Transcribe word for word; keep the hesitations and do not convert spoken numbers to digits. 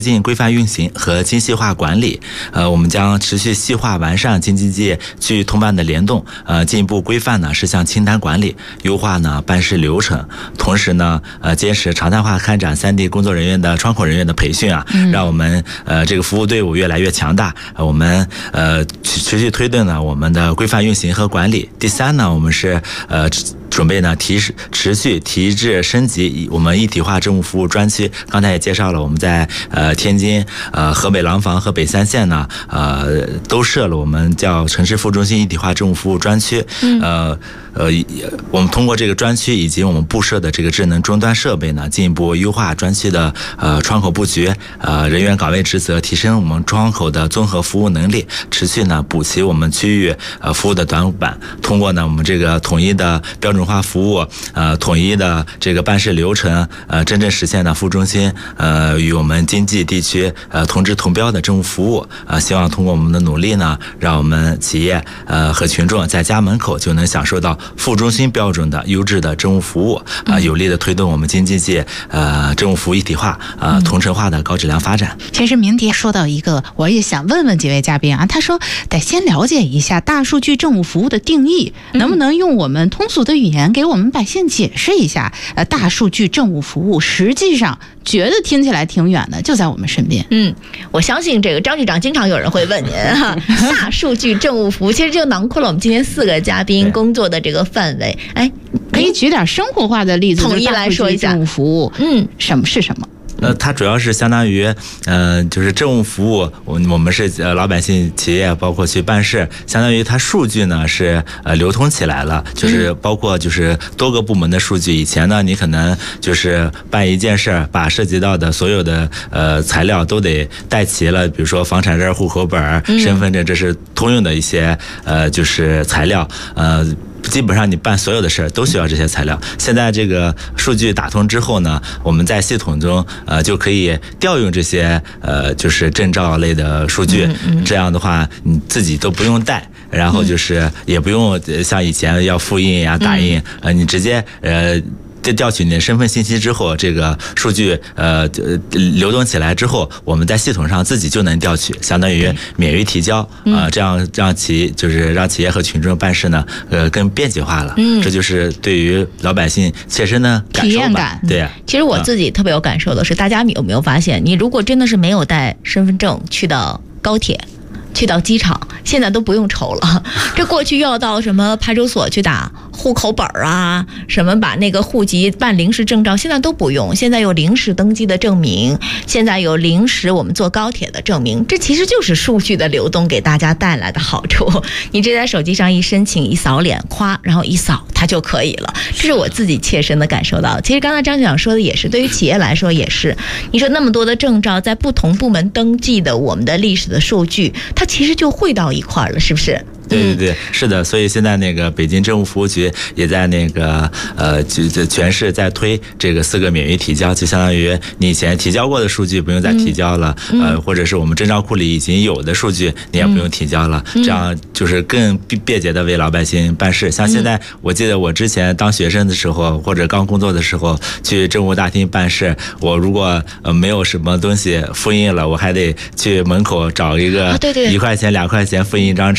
进规范运行和精细化管理，呃，我们将持续细化完善京津冀区域通办的联动，呃，进一步规范呢事项清单管理，优化呢办事流程。同时呢，呃，坚持常态化开展三地工作人员的窗口人员的培训啊，嗯、让我们呃这个服务队伍越来越强大。呃、我们呃持续推动呢我们的规范运行和管理。第三呢，我们是呃。准备呢提持续提质升级我们一体化政务服务专区。刚才也介绍了，我们在呃天津、呃河北廊坊和北三县呢，呃都设了我们叫城市服务中心一体化政务服务专区。呃呃，我们通过这个专区以及我们布设的这个智能终端设备呢，进一步优化专区的呃窗口布局、呃人员岗位职责，提升我们窗口的综合服务能力，持续呢补齐我们区域呃服务的短板。通过呢我们这个统一的标准化服务，呃，统一的这个办事流程，呃，真正实现了服务中心呃与我们经济地区呃同质同标的政务服务。呃，希望通过我们的努力呢，让我们企业呃和群众在家门口就能享受到服务中心标准的优质的政务服务，啊、呃，有力的推动我们京津冀呃政务服务一体化、呃同城化的高质量发展。 其实明迪说到一个，我也想问问几位嘉宾啊，他说得先了解一下大数据政务服务的定义，能不能用我们通俗的语言给我们百姓解释一下？呃，大数据政务服务实际上觉得听起来挺远的，就在我们身边。 嗯，我相信这个张局长经常有人会问您哈，大数据政务服务其实就囊括了我们今天四个嘉宾工作的这个范围。哎， 可以举点生活化的例子， 统一来说一下政务服务，嗯，什么是什么？ 呃，它主要是相当于，呃，就是政务服务，我我们是呃老百姓、企业，包括去办事，相当于它数据呢是呃流通起来了，就是包括就是多个部门的数据。以前呢，你可能就是办一件事儿，把涉及到的所有的呃材料都得带齐了，比如说房产证、户口本、身份证，这是通用的一些呃就是材料，呃。基本上你办所有的事儿都需要这些材料。现在这个数据打通之后呢，我们在系统中呃就可以调用这些呃就是证照类的数据，这样的话你自己都不用带，然后就是也不用像以前要复印呀、打印，呃你直接呃。在调取你的身份信息之后，这个数据呃流动起来之后，我们在系统上自己就能调取，相当于免于提交啊、呃，这样让企就是让企业和群众办事呢，呃更便捷化了。嗯，这就是对于老百姓切身的感受吧。体验感，对呀、啊。 其实我自己特别有感受的是，大家有没有发现，你如果真的是没有带身份证去到高铁，去到机场，现在都不用愁了。这过去要到什么派出所去打户口本啊，什么把那个户籍办临时证照，现在都不用。现在有临时登记的证明，现在有临时我们坐高铁的证明，这其实就是数据的流动给大家带来的好处。你这在手机上一申请，一扫脸，夸，然后一扫它就可以了。这是我自己切身的感受到。其实刚才张局长说的也是，对于企业来说也是。你说那么多的证照在不同部门登记的我们的历史的数据，它其实就汇到一块了，是不是？ 对对对，是的，所以现在那个北京政务服务局也在那个呃，就全市在推这个四个免于提交，就相当于你以前提交过的数据不用再提交了，嗯、呃，或者是我们证照库里已经有的数据你也不用提交了，嗯、这样就是更便捷的为老百姓办事。像现在，我记得我之前当学生的时候，或者刚工作的时候去政务大厅办事，我如果呃没有什么东西复印了，我还得去门口找一个一块钱、两块钱复印一张纸。